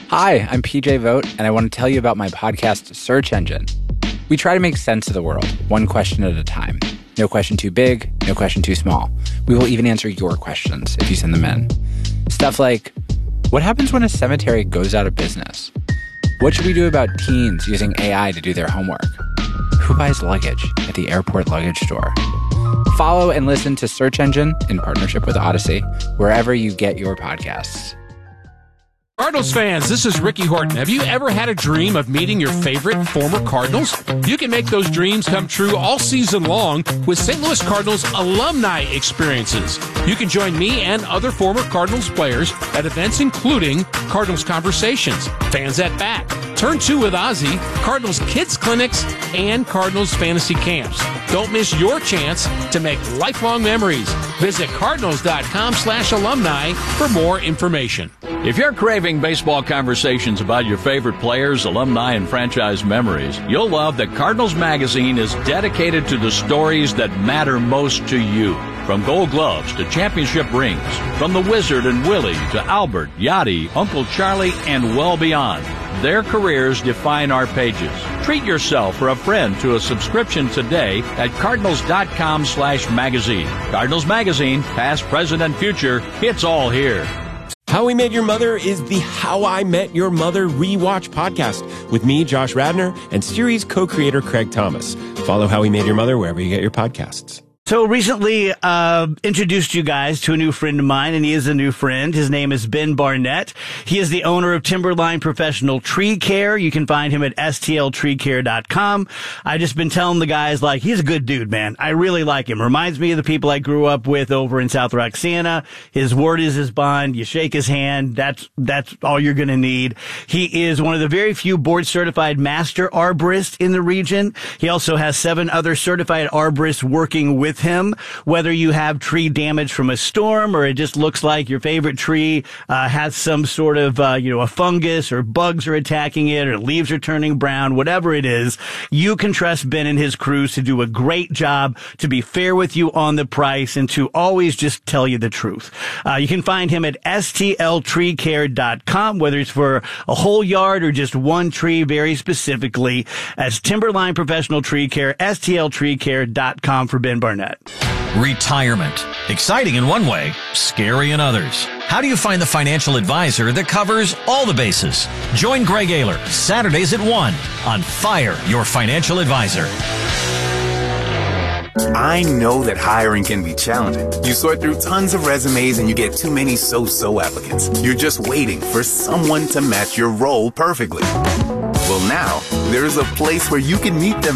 Hi, I'm PJ Vogt, and I want to tell you about my podcast, Search Engine. We try to make sense of the world, one question at a time. No question too big, no question too small. We will even answer your questions if you send them in. Stuff like, what happens when a cemetery goes out of business? What should we do about teens using AI to do their homework? Who buys luggage at the airport luggage store? Follow and listen to Search Engine in partnership with Odyssey, wherever you get your podcasts. Cardinals fans, this is Ricky Horton. Have you ever had a dream of meeting your favorite former Cardinals? You can make those dreams come true all season long with St. Louis Cardinals alumni experiences. You can join me and other former Cardinals players at events including Cardinals Conversations, Fans at Bat, Turn 2 with Ozzy, Cardinals Kids Clinics, and Cardinals Fantasy Camps. Don't miss your chance to make lifelong memories. Visit cardinals.com/alumni for more information. If you're craving baseball conversations about your favorite players, alumni, and franchise memories, you'll love that Cardinals Magazine is dedicated to the stories that matter most to you. From Gold Gloves to championship rings, from the Wizard and Willie to Albert, Yachty, Uncle Charlie, and well beyond. Their careers define our pages. Treat yourself or a friend to a subscription today at cardinals.com/magazine. Cardinals Magazine, past, present, and future, it's all here. How We Met Your Mother is the How I Met Your Mother rewatch podcast with me, Josh Radnor, and series co-creator Craig Thomas. Follow How We Met Your Mother wherever you get your podcasts. So recently introduced you guys to a new friend of mine, and he is a new friend. His name is Ben Barnett. He is the owner of Timberline Professional Tree Care. You can find him at stltreecare.com. I just been telling the guys, like, he's a good dude, man. I really like him. Reminds me of the people I grew up with over in South Roxana. His word is his bond. You shake his hand. That's all you're going to need. He is one of the very few board certified master arborists in the region. He also has 7 other certified arborists working with him. Whether you have tree damage from a storm or it just looks like your favorite tree has some sort of a fungus or bugs are attacking it or leaves are turning brown, whatever it is, you can trust Ben and his crews to do a great job, to be fair with you on the price, and to always just tell you the truth. You can find him at stltreecare.com, whether it's for a whole yard or just one tree very specifically, as Timberline Professional Tree Care, stltreecare.com for Ben Barnett. Retirement. Exciting in one way, scary in others. How do you find the financial advisor that covers all the bases? Join Greg Ayler Saturdays at 1 on Fire Your Financial Advisor. I know that hiring can be challenging. You sort through tons of resumes and you get too many so-so applicants. You're just waiting for someone to match your role perfectly. Well, now, there's a place where you can meet them